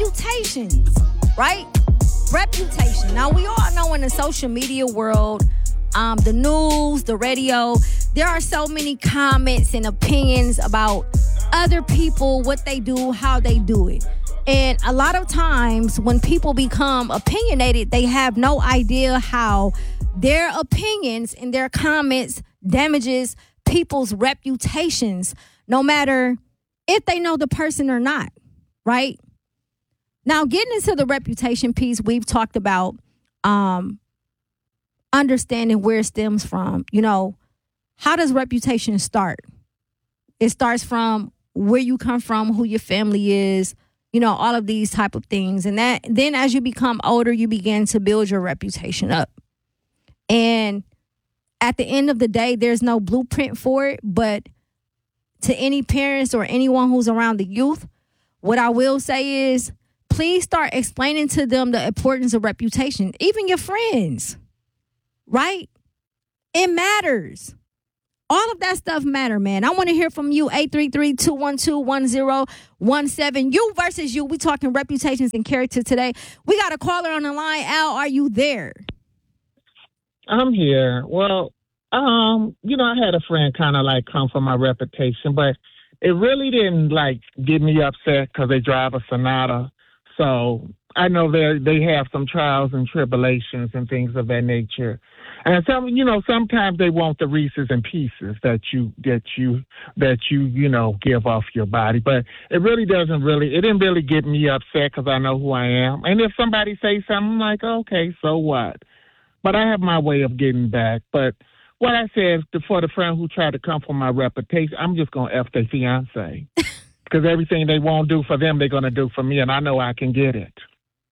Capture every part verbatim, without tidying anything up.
reputations, right? Reputation. Now, we all know in the social media world, um, the news, the radio, there are so many comments and opinions about other people, what they do, how they do it. And a lot of times when people become opinionated, they have no idea how their opinions and their comments damages people's reputations, no matter if they know the person or not, right? Now, getting into the reputation piece, we've talked about um, understanding where it stems from. You know, how does reputation start? It starts from where you come from, who your family is, you know, all of these type of things. And that then as you become older, you begin to build your reputation up. And at the end of the day, there's no blueprint for it. But to any parents or anyone who's around the youth, what I will say is, please start explaining to them the importance of reputation. Even your friends, right? It matters. All of that stuff matter, man. I want to hear from you, eight three three, two one two, one zero one seven. You versus you. We talking reputations and character today. We got a caller on the line. Al, are you there? I'm here. Well, um, you know, I had a friend kind of like come for my reputation, but it really didn't like get me upset because they drive a Sonata. So I know they they have some trials and tribulations and things of that nature. And some, you know, sometimes they want the Reese's and Pieces that you that you that you you know give off your body, but it really doesn't really it didn't really get me upset because I know who I am. And if somebody says something, I'm like, okay, so what? But I have my way of getting back. But what I said for the friend who tried to come for my reputation, I'm just gonna f their fiance. Because everything they won't do for them, they're going to do for me, and I know I can get it.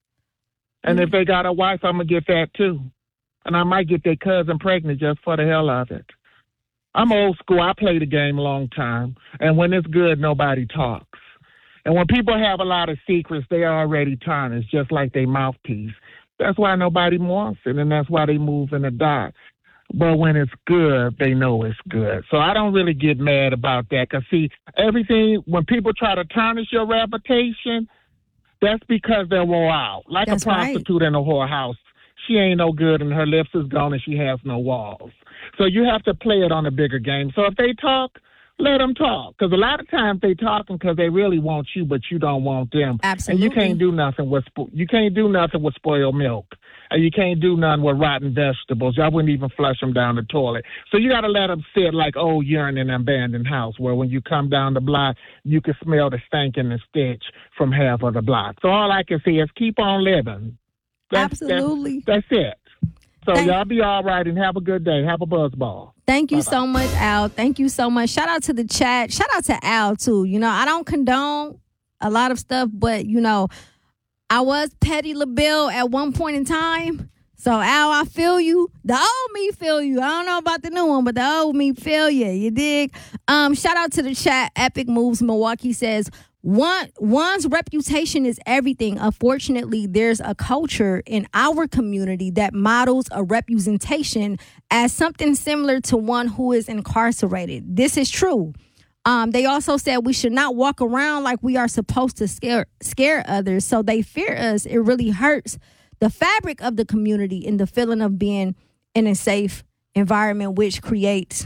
And mm-hmm. if they got a wife, I'm going to get that too. And I might get their cousin pregnant just for the hell of it. I'm old school. I played the game a long time. And when it's good, nobody talks. And when people have a lot of secrets, they are already tarnished, just like their mouthpiece. That's why nobody wants it, and that's why they move in the dark. But when it's good, they know it's good. So I don't really get mad about that. Because, see, everything, when people try to tarnish your reputation, that's because they're wore out. Like that's a prostitute right. in a whorehouse. She ain't no good and her lips is gone and she has no walls. So you have to play it on a bigger game. So if they talk, let them talk. Because a lot of times they talking because they really want you, but you don't want them. Absolutely. And you can't do nothing with, you can't do nothing with spoiled milk. And you can't do nothing with rotten vegetables. I wouldn't even flush them down the toilet. So you got to let them sit like old urine in an abandoned house where when you come down the block, you can smell the stank and the stench from half of the block. So all I can say is keep on living. That's, Absolutely. That's, that's it. So Thank y'all be all right and have a good day. Have a buzz ball. Thank you Bye-bye. so much, Al. Thank you so much. Shout out to the chat. Shout out to Al, too. You know, I don't condone a lot of stuff, but, you know, I was Petty LaBelle at one point in time. So, Al, I feel you. The old me feel you. I don't know about the new one, but the old me feel you. You dig? Um, shout out to the chat. Epic Moves Milwaukee says, One one's reputation is everything. Unfortunately, there's a culture in our community that models a representation as something similar to one who is incarcerated. This is true. Um, they also said we should not walk around like we are supposed to scare scare others, so they fear us. It really hurts the fabric of the community and the feeling of being in a safe environment, which creates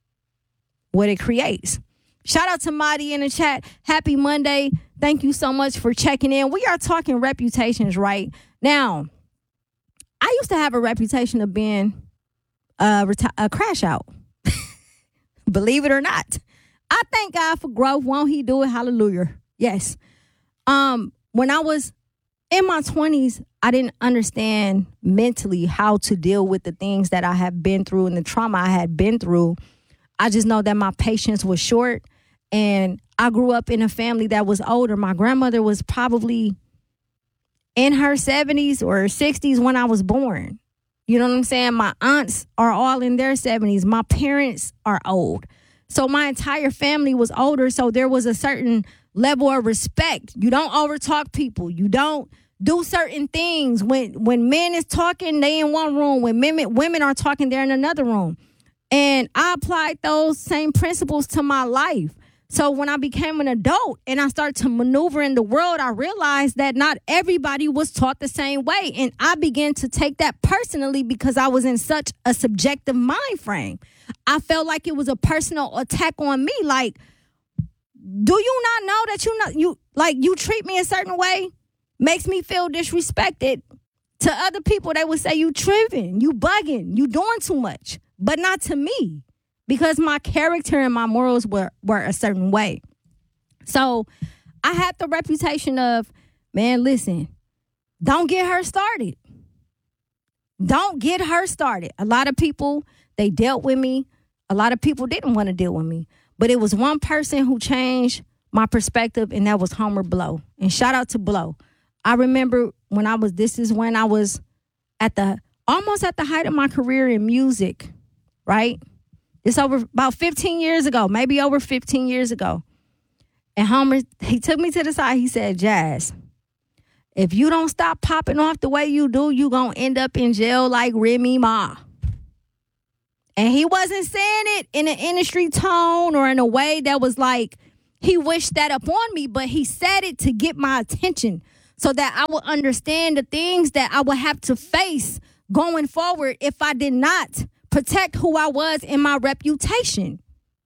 what it creates. Shout out to Madi in the chat. Happy Monday. Thank you so much for checking in. We are talking reputations right now. I used to have a reputation of being a, reti- a crash out. Believe it or not. I thank God for growth. Won't he do it? Hallelujah. Yes. Um, when I was in my twenties, I didn't understand mentally how to deal with the things that I had been through and the trauma I had been through. I just know that my patience was short, and I grew up in a family that was older. My grandmother was probably in her seventies or sixties when I was born. You know what I'm saying? My aunts are all in their seventies. My parents are old. So my entire family was older, so there was a certain level of respect. You don't overtalk people. You don't do certain things. When when men is talking, they in one room. When women, women are talking, they're in another room. And I applied those same principles to my life. So when I became an adult and I started to maneuver in the world, I realized that not everybody was taught the same way. And I began to take that personally because I was in such a subjective mind frame. I felt like it was a personal attack on me. Like, do you not know that you know you like you treat me a certain way? Makes me feel disrespected. To other people, they would say you tripping, you bugging, you doing too much, but not to me. Because my character and my morals were, were a certain way. So I had the reputation of, man, listen, don't get her started. Don't get her started. A lot of people, they dealt with me. A lot of people didn't want to deal with me. But it was one person who changed my perspective, and that was Homer Blow. And shout out to Blow. I remember when I was, this is when I was at the, almost at the height of my career in music, right? It's over about fifteen years ago, maybe over fifteen years ago. And Homer, he took me to the side. He said, Jazz, if you don't stop popping off the way you do, you going to end up in jail like Remy Ma. And he wasn't saying it in an industry tone or in a way that was like he wished that upon me, but he said it to get my attention so that I would understand the things that I would have to face going forward if I did not protect who I was and my reputation.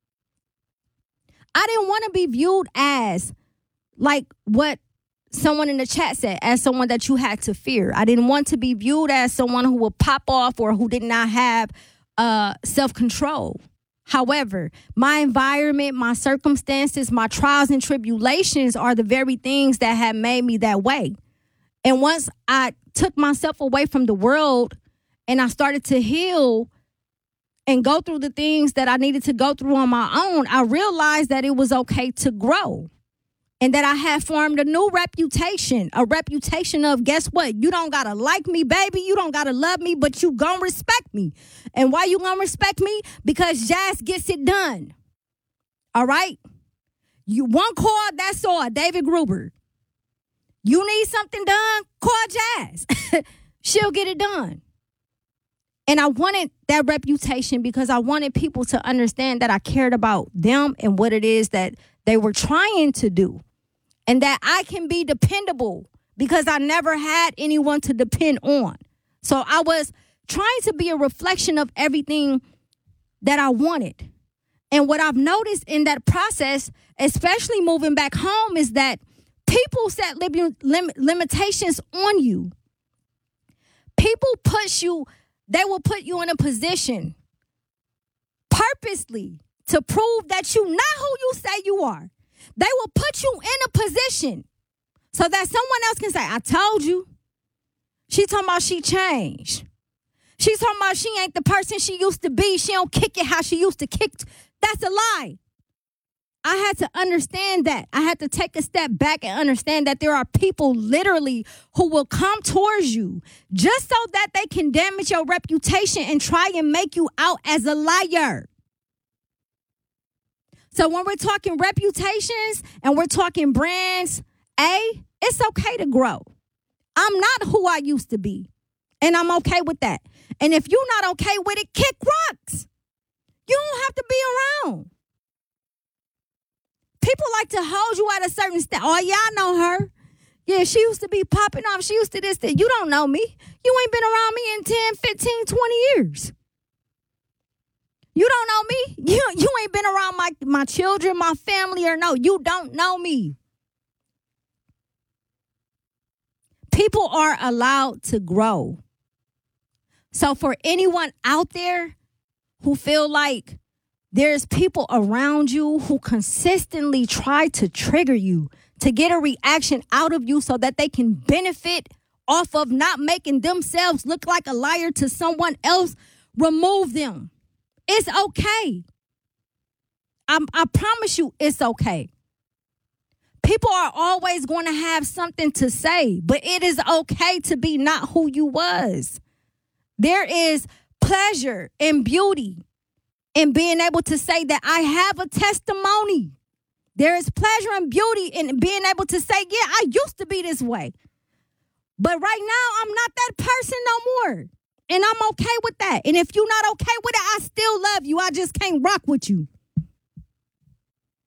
I didn't want to be viewed as like what someone in the chat said, as someone that you had to fear. I didn't want to be viewed as someone who would pop off or who did not have uh, self-control. However, my environment, my circumstances, my trials and tribulations are the very things that have made me that way. And once I took myself away from the world and I started to heal and go through the things that I needed to go through on my own, I realized that it was okay to grow and that I had formed a new reputation, a reputation of, guess what? You don't got to like me, baby. You don't got to love me, but you going to respect me. And why you going to respect me? Because Jazz gets it done. All right? You one call, that's all. David Gruber. You need something done? Call Jazz. She'll get it done. And I wanted that reputation because I wanted people to understand that I cared about them and what it is that they were trying to do. And that I can be dependable because I never had anyone to depend on. So I was trying to be a reflection of everything that I wanted. And what I've noticed in that process, especially moving back home, is that people set lim- lim- limitations on you. People push you. They will put you in a position purposely to prove that you're not who you say you are. They will put you in a position so that someone else can say, I told you. She talking about she changed. She's talking about she ain't the person she used to be. She don't kick it how she used to kick. That's a lie. I had to understand that. I had to take a step back and understand that there are people literally who will come towards you just so that they can damage your reputation and try and make you out as a liar. So when we're talking reputations and we're talking brands, A, it's okay to grow. I'm not who I used to be, and I'm okay with that. And if you're not okay with it, kick rocks. You don't have to be around. People like to hold you at a certain step. Oh, yeah, I know her. Yeah, she used to be popping off. She used to this, that. You don't know me. You ain't been around me in ten, fifteen, twenty years. You don't know me. You, you ain't been around my, my children, my family, or no. You don't know me. People are allowed to grow. So for anyone out there who feel like there's people around you who consistently try to trigger you, to get a reaction out of you so that they can benefit off of not making themselves look like a liar to someone else, remove them. It's okay. I, I promise you it's okay. People are always going to have something to say, but it is okay to be not who you was. There is pleasure and beauty in being able to say that I have a testimony. There is pleasure and beauty in being able to say, yeah, I used to be this way. But right now, I'm not that person no more. And I'm okay with that. And if you're not okay with it, I still love you. I just can't rock with you.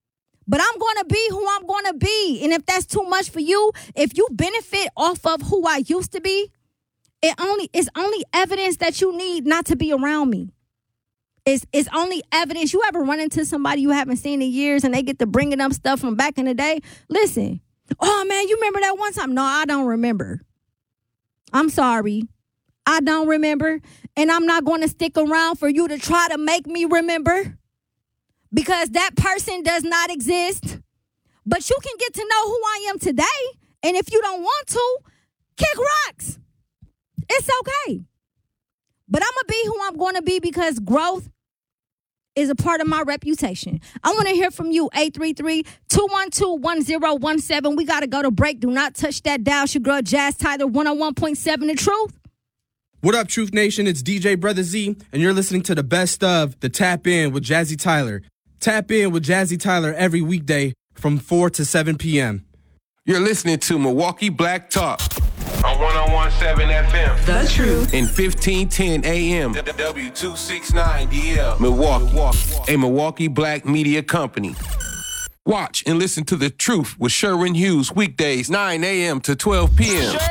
But I'm going to be who I'm going to be. And if that's too much for you, if you benefit off of who I used to be, it only it's only evidence that you need not to be around me. It's, it's only evidence. You ever run into somebody you haven't seen in years and they get to bringing up stuff from back in the day? Listen, oh, man, you remember that one time? No, I don't remember. I'm sorry. I don't remember. And I'm not going to stick around for you to try to make me remember. Because that person does not exist. But you can get to know who I am today. And if you don't want to, kick rocks. It's okay. But I'm going to be who I'm going to be because growth is a part of my reputation. I want to hear from you, eight three three, two one two, one zero one seven. We got to go to break. Do not touch that dial. It's your girl, Jazz Tyler, one oh one point seven The Truth. What up, Truth Nation? It's D J Brother Z, and you're listening to the best of the Tap In with Jazzy Tyler. Tap in with Jazzy Tyler every weekday from four to seven p.m. You're listening to Milwaukee Black Talk on one oh one point seven F M. The Truth. In fifteen ten A M. W two sixty-nine D L. Milwaukee. A Milwaukee Black media company. Watch and listen to The Truth with Sherwin Hughes weekdays nine a.m. to twelve p.m.